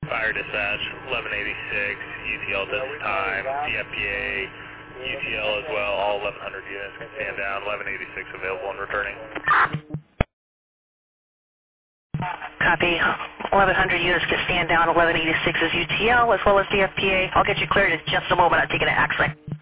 Fire dispatch, 1186, UTL this time, DFPA, UTL as well, all 1100 units can stand down, 1186 available and returning. Copy. 1100 units can stand down, 1186 is UTL as well as DFPA. I'll get you cleared in just a moment. I'm taking an X-ray.